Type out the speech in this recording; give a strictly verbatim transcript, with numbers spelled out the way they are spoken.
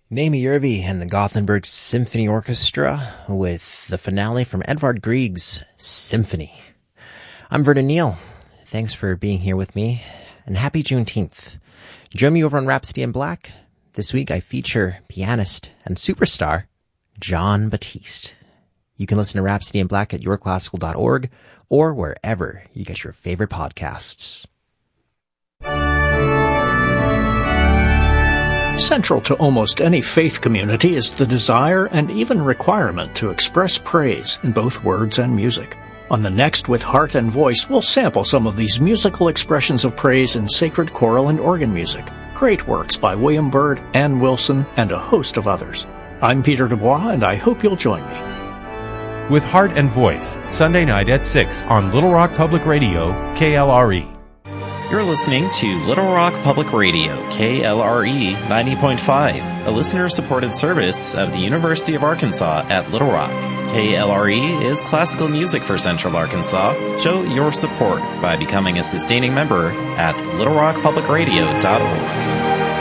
Naomi Yerby and the Gothenburg Symphony Orchestra with the finale from Edvard Grieg's Symphony. I'm Vernon Neal. Thanks for being here with me, and happy Juneteenth. Join me over on Rhapsody in Black. This week I feature pianist and superstar Jon Batiste. You can listen to Rhapsody in Black at your classical dot org or wherever you get your favorite podcasts. Central to almost any faith community is the desire and even requirement to express praise in both words and music. On the Next with Heart and Voice, we'll sample some of these musical expressions of praise in sacred choral and organ music. Great works by William Byrd, Ann Wilson, and a host of others. I'm Peter Dubois, and I hope you'll join me. With Heart and Voice, Sunday night at six on Little Rock Public Radio, K L R E. You're listening to Little Rock Public Radio, K L R E ninety point five, a listener-supported service of the University of Arkansas at Little Rock. K L R E is classical music for Central Arkansas. Show your support by becoming a sustaining member at little rock public radio dot org.